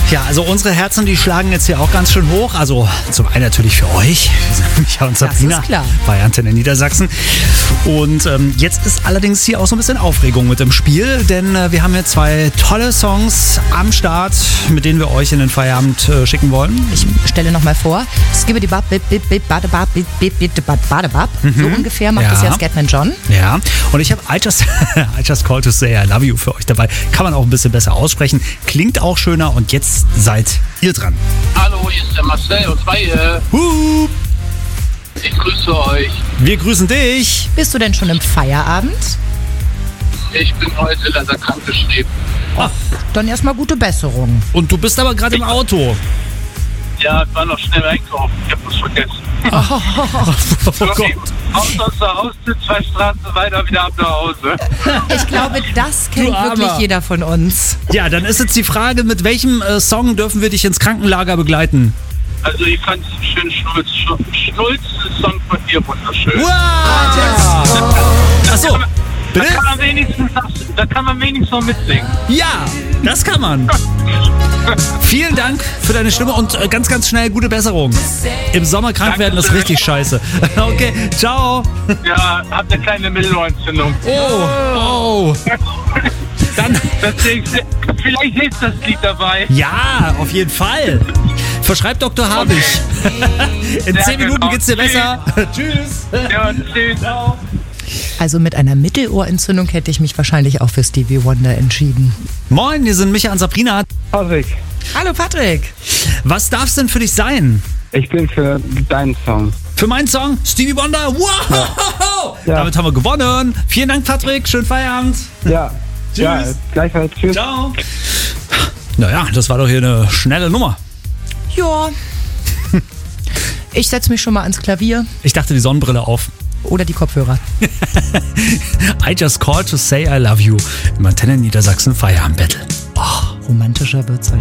Ja, also unsere Herzen, die schlagen jetzt hier auch ganz schön hoch. Also zum einen natürlich für euch, Micha und Sabrina, Das ist klar. bei Antenne Niedersachsen. Und jetzt ist allerdings hier auch so ein bisschen Aufregung mit im Spiel, denn wir haben hier 2 tolle Songs am Start, mit denen wir euch in den Feierabend schicken wollen. Ich stelle nochmal vor. Skibidi-bab, bip-bip-badebab, bip-bip-badebab. So ungefähr macht es ja Scatman John. Ja, und ich habe I just called to say I love you für euch dabei. Kann man auch ein bisschen besser aussprechen, klingt auch schöner und jetzt seid ihr dran. Hallo, hier ist der Marcel und Freie. Hup. Ich grüße euch. Wir grüßen dich. Bist du denn schon im Feierabend? Ich bin heute leider krankgeschrieben. Dann erstmal gute Besserung. Und du bist aber gerade im Auto. Ja, ich war noch schnell einkaufen. Ich hab was vergessen. Oh Gott. Aus der Haustür, 2 Straßen weiter, wieder ab nach Hause. Ich glaube, das kennt Armer. wirklich jeder von uns. Ja, dann ist jetzt die Frage, mit welchem Song dürfen wir dich ins Krankenlager begleiten? Also ich fand es einen schönen Schnulz-Song von dir wunderschön. Wow. Achso, Da bitte? kann man wenigstens noch mitsingen. Ja, das kann man. Vielen Dank für deine Stimme und ganz, ganz schnell gute Besserung. Im Sommer krank werden ist richtig scheiße. Okay, ciao. Ja, habt eine kleine Mittelohrentzündung. Oh. Dann, Deswegen, vielleicht hilft das Lied dabei. ja, auf jeden Fall. Verschreibt Dr. Habich. In Ja, 10 Minuten genau. geht's dir besser. Tschüss. Ja, tschüss. Also mit einer Mittelohrentzündung hätte ich mich wahrscheinlich auch für Stevie Wonder entschieden. Moin, hier sind Micha und Sabrina. Patrick, Hallo Patrick. Was darf's denn für dich sein? ich bin für deinen Song. Für meinen Song Stevie Wonder. Wow! Ja. Damit haben wir gewonnen. Vielen Dank, Patrick. Schönen Feierabend. Ja. Tschüss. Ja, gleichfalls. Tschüss. Ciao. Naja, das war doch hier eine schnelle Nummer. Ja. Ich setze mich schon mal ans Klavier Ich dachte, die Sonnenbrille auf. oder die Kopfhörer. I just called to say I love you. Im Antenne Niedersachsen Feierabend Battle. Romantischer wird's heute.